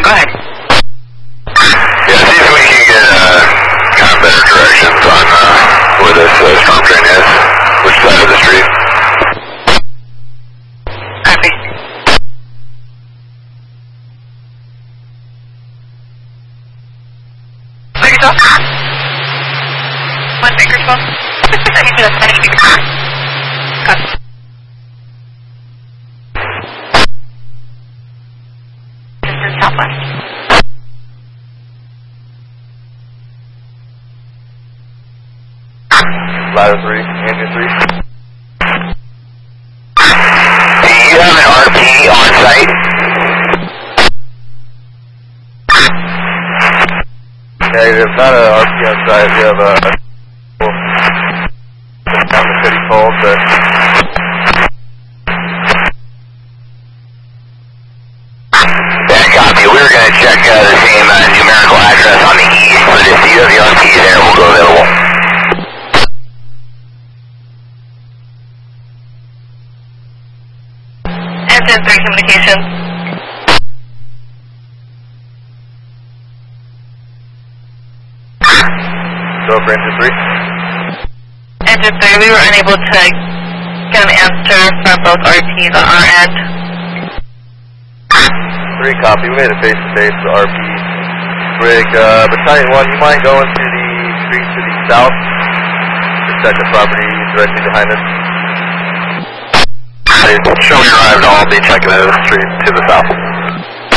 Go ahead. Yeah, see if we can get kind of better directions on where this storm drain is, which side of the street. Copy. Microsoft? One microphone? I need to Copy. This is Southwest. Ladder 3, engine 3. Do you have an RP on site? Negative, not an RP on site. We have a down the city falls, but yeah, copy. We were going to check the same numerical address on the east, but if you have the RP there, we'll go available. Engine 3 communication. Go for engine 3. Engine 3, we were unable to get an answer from both RPs on our end. 3 copy. We made a face-to-face with RP. Brig, Battalion 1, you mind going to the street to the south? Just check the property directly behind us. Show me your arrival, I'll be checking the street to the south.